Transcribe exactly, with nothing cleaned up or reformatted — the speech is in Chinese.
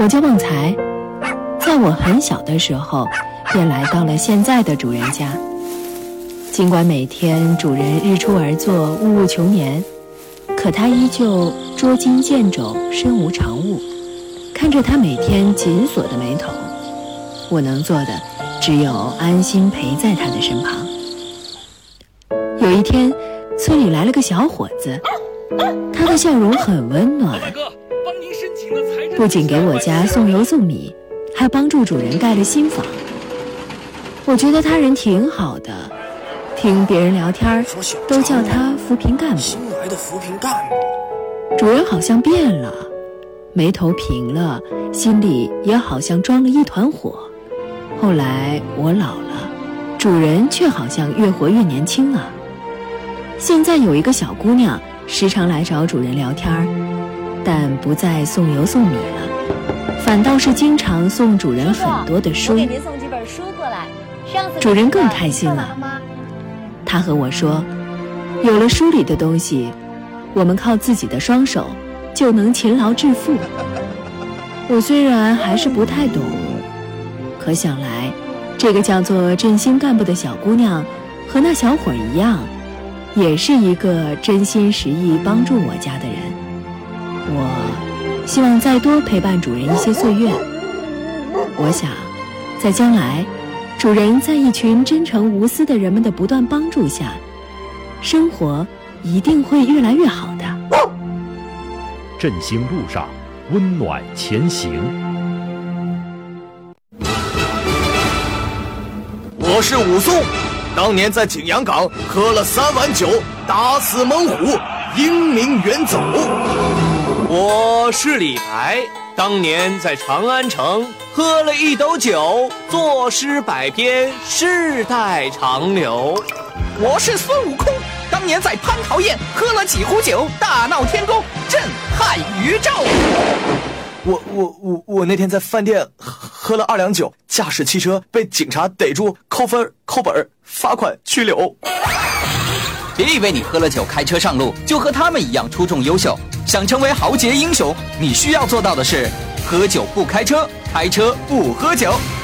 我叫旺财，在我很小的时候便来到了现在的主人家。尽管每天主人日出而作，暮暮穷年，可他依旧捉襟见肘，身无长物。看着他每天紧锁的眉头，我能做的只有安心陪在他的身旁。有一天，村里来了个小伙子，他的笑容很温暖，不仅给我家送油送米，还帮助主人盖了新房。我觉得他人挺好的，听别人聊天都叫他扶贫干部。 新来的扶贫干部， 主人好像变了，眉头平了，心里也好像装了一团火。后来我老了，主人却好像越活越年轻啊。现在有一个小姑娘时常来找主人聊天，但不再送油送米了，反倒是经常送主人很多的书。 我给您送几本书过来，上次主人更开心了。他和我说，有了书里的东西，我们靠自己的双手就能勤劳致富。我虽然还是不太懂，可想来这个叫做振兴干部的小姑娘和那小伙一样，也是一个真心实意帮助我家的人。我希望再多陪伴主人一些岁月。我想在将来，主人在一群真诚无私的人们的不断帮助下，生活一定会越来越好的。 振兴路上，温暖前行。 我是武松，当年在景阳冈喝了三碗酒，打死猛虎，英名远走。 我是李白，当年在长安城喝了一斗酒，作诗百篇，世代长流。 我是孙悟空，当年在蟠桃宴喝了几壶酒，大闹天宫，震撼宇宙。 我我我我那天在饭店喝了二两酒，驾驶汽车被警察逮住，扣分扣本罚款拘留。 别以为你喝了酒开车上路就和他们一样出众优秀，想成为豪杰英雄，你需要做到的是喝酒不开车，开车不喝酒。